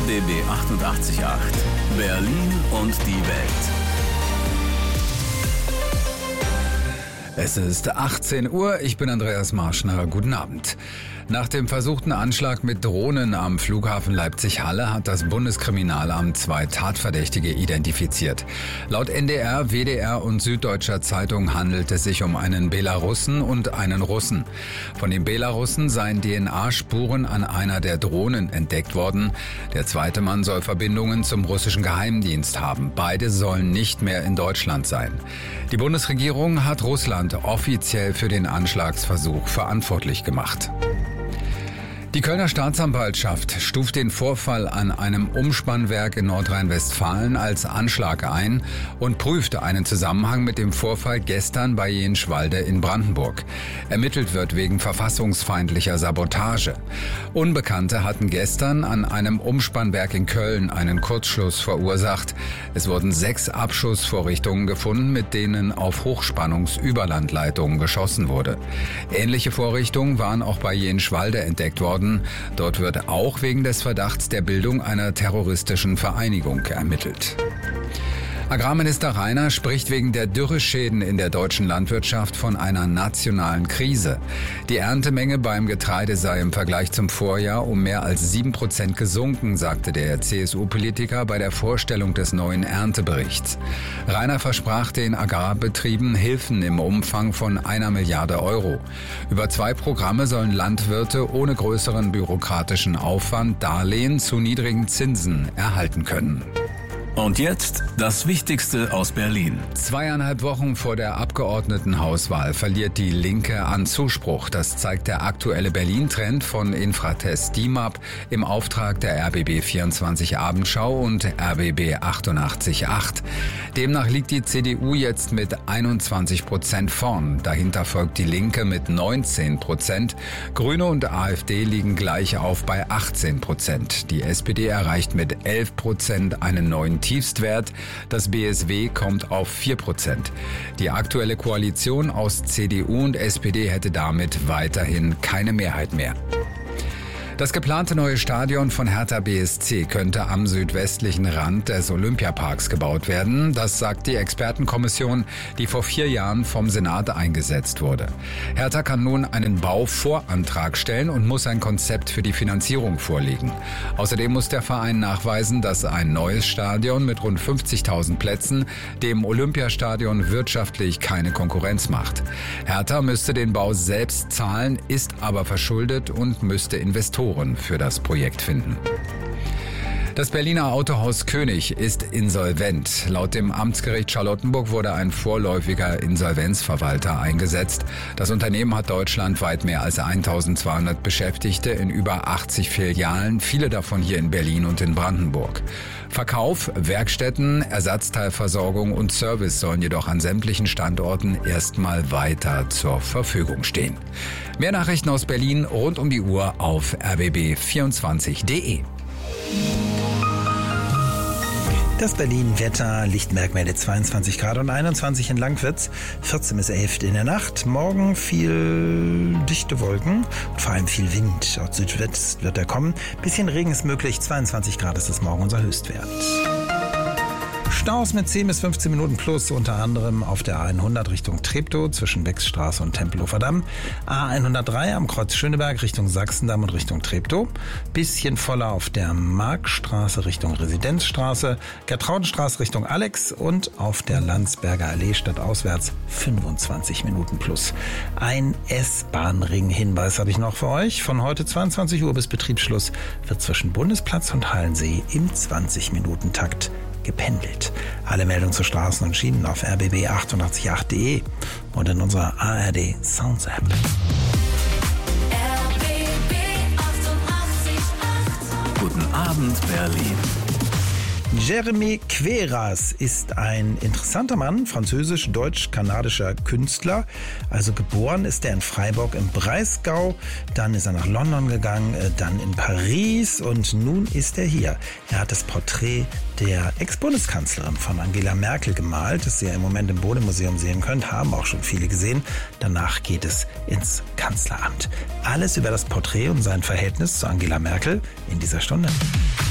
RBB 88.8 Berlin und die Welt. Es ist 18 Uhr, ich bin Andreas Marschner, guten Abend. Nach dem versuchten Anschlag mit Drohnen am Flughafen Leipzig-Halle hat das Bundeskriminalamt 2 Tatverdächtige identifiziert. Laut NDR, WDR und Süddeutscher Zeitung handelt es sich um einen Belarussen und einen Russen. Von den Belarussen seien DNA-Spuren an einer der Drohnen entdeckt worden. Der zweite Mann soll Verbindungen zum russischen Geheimdienst haben. Beide sollen nicht mehr in Deutschland sein. Die Bundesregierung hat Russland offiziell für den Anschlagsversuch verantwortlich gemacht. Die Kölner Staatsanwaltschaft stuft den Vorfall an einem Umspannwerk in Nordrhein-Westfalen als Anschlag ein und prüft einen Zusammenhang mit dem Vorfall gestern bei Jenschwalde in Brandenburg. Ermittelt wird wegen verfassungsfeindlicher Sabotage. Unbekannte hatten gestern an einem Umspannwerk in Köln einen Kurzschluss verursacht. Es wurden 6 Abschussvorrichtungen gefunden, mit denen auf Hochspannungsüberlandleitungen geschossen wurde. Ähnliche Vorrichtungen waren auch bei Jenschwalde entdeckt worden. Dort wird auch wegen des Verdachts der Bildung einer terroristischen Vereinigung ermittelt. Agrarminister Reiner spricht wegen der Dürreschäden in der deutschen Landwirtschaft von einer nationalen Krise. Die Erntemenge beim Getreide sei im Vergleich zum Vorjahr um mehr als 7% gesunken, sagte der CSU-Politiker bei der Vorstellung des neuen Ernteberichts. Reiner versprach den Agrarbetrieben Hilfen im Umfang von 1 Milliarde Euro. Über 2 Programme sollen Landwirte ohne größeren bürokratischen Aufwand Darlehen zu niedrigen Zinsen erhalten können. Und jetzt das Wichtigste aus Berlin. 2,5 Wochen vor der Abgeordnetenhauswahl verliert die Linke an Zuspruch. Das zeigt der aktuelle Berlin-Trend von Infratest DIMAP im Auftrag der RBB 24 Abendschau und RBB 88.8. Demnach liegt die CDU jetzt mit 21% vorn. Dahinter folgt die Linke mit 19%. Grüne und AfD liegen gleich auf bei 18%. Die SPD erreicht mit 11% einen neuen Tiefstwert. Das BSW kommt auf 4%. Die aktuelle Koalition aus CDU und SPD hätte damit weiterhin keine Mehrheit mehr. Das geplante neue Stadion von Hertha BSC könnte am südwestlichen Rand des Olympiaparks gebaut werden. Das sagt die Expertenkommission, die vor 4 Jahren vom Senat eingesetzt wurde. Hertha kann nun einen Bauvorantrag stellen und muss ein Konzept für die Finanzierung vorlegen. Außerdem muss der Verein nachweisen, dass ein neues Stadion mit rund 50.000 Plätzen dem Olympiastadion wirtschaftlich keine Konkurrenz macht. Hertha müsste den Bau selbst zahlen, ist aber verschuldet und müsste Investoren für das Projekt finden. Das Berliner Autohaus König ist insolvent. Laut dem Amtsgericht Charlottenburg wurde ein vorläufiger Insolvenzverwalter eingesetzt. Das Unternehmen hat deutschlandweit mehr als 1.200 Beschäftigte in über 80 Filialen, viele davon hier in Berlin und in Brandenburg. Verkauf, Werkstätten, Ersatzteilversorgung und Service sollen jedoch an sämtlichen Standorten erstmal weiter zur Verfügung stehen. Mehr Nachrichten aus Berlin rund um die Uhr auf rbb24.de. Das Berlin-Wetter, Lichtmerkmale 22 Grad und 21 in Langwitz, 14 bis 11 in der Nacht. Morgen viel dichte Wolken und vor allem viel Wind. Aus Südwest wird er kommen. Bisschen Regen ist möglich, 22 Grad ist es morgen unser Höchstwert. Staus mit 10 bis 15 Minuten plus, unter anderem auf der A100 Richtung Treptow zwischen Beckstraße und Tempelhofer Damm. A103 am Kreuz Schöneberg Richtung Sachsendamm und Richtung Treptow. Bisschen voller auf der Markstraße Richtung Residenzstraße, Gertraudenstraße Richtung Alex und auf der Landsberger Allee stadtauswärts 25 Minuten plus. Ein S-Bahn-Ring-Hinweis habe ich noch für euch. Von heute 22 Uhr bis Betriebsschluss wird zwischen Bundesplatz und Hallensee im 20-Minuten-Takt gependelt. Alle Meldungen zu Straßen und Schienen auf rbb888.de und in unserer ARD Sounds App. RBB 88.8. Guten Abend, Berlin. Jeremy Queras ist ein interessanter Mann, französisch-deutsch-kanadischer Künstler. Also geboren ist er in Freiburg im Breisgau, dann ist er nach London gegangen, dann in Paris und nun ist er hier. Er hat das Porträt der Ex-Bundeskanzlerin von Angela Merkel gemalt, das ihr im Moment im Bode-Museum sehen könnt, haben auch schon viele gesehen. Danach geht es ins Kanzleramt. Alles über das Porträt und sein Verhältnis zu Angela Merkel in dieser Stunde.